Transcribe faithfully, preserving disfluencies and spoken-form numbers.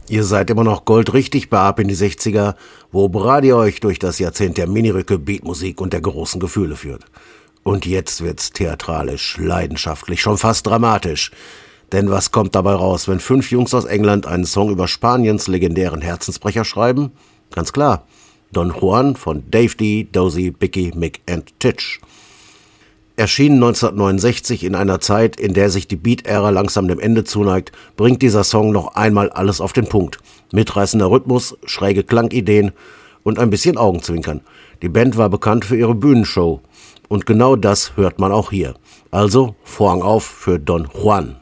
Ihr seid immer noch goldrichtig bei Ab in die sechziger, wo Brady euch durch das Jahrzehnt der Minirücke, Beatmusik und der großen Gefühle führt. Und jetzt wird's theatralisch, leidenschaftlich, schon fast dramatisch. Denn was kommt dabei raus, wenn fünf Jungs aus England einen Song über Spaniens legendären Herzensbrecher schreiben? Ganz klar, Don Juan von Dave D, Dozy, Bicky, Mick and Titch. Erschienen neunzehnhundertneunundsechzig in einer Zeit, in der sich die Beat-Ära langsam dem Ende zuneigt, bringt dieser Song noch einmal alles auf den Punkt. Mitreißender Rhythmus, schräge Klangideen und ein bisschen Augenzwinkern. Die Band war bekannt für ihre Bühnenshow. Und genau das hört man auch hier. Also Vorhang auf für Don Juan.